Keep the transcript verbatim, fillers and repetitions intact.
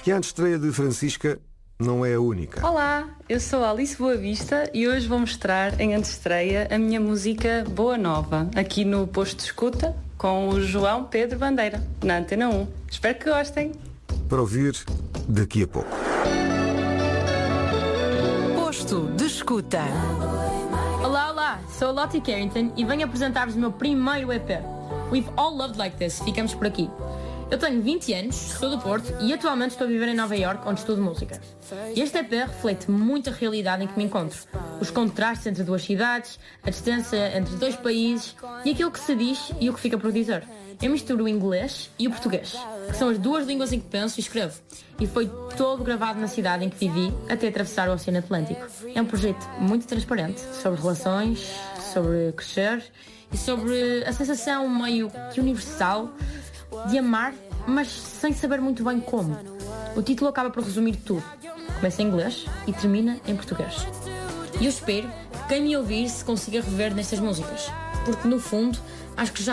E a estreia de Francisca não é a única. Olá, eu sou a Alice Boavista e hoje vou mostrar em antestreia a minha música Boa Nova, aqui no Posto de Escuta, com o João Pedro Bandeira, na Antena um. Espero que gostem. Para ouvir daqui a pouco. Posto de Escuta. Olá, olá, sou a Lottie Carrington e venho apresentar-vos o meu primeiro E P. We've All Loved Like This, ficamos por aqui. Eu tenho vinte anos, sou do Porto e atualmente estou a viver em Nova Iorque, onde estudo música. E este E P reflete muito a realidade em que me encontro. Os contrastes entre duas cidades, a distância entre dois países e aquilo que se diz e o que fica por dizer. Eu misturo o inglês e o português, que são as duas línguas em que penso e escrevo. E foi todo gravado na cidade em que vivi até atravessar o Oceano Atlântico. É um projeto muito transparente sobre relações, sobre crescer e sobre a sensação meio que universal de amar, mas sem saber muito bem como. O título acaba por resumir tudo. Começa em inglês e termina em português. E eu espero que quem me ouvir se consiga rever nestas músicas, porque no fundo acho que já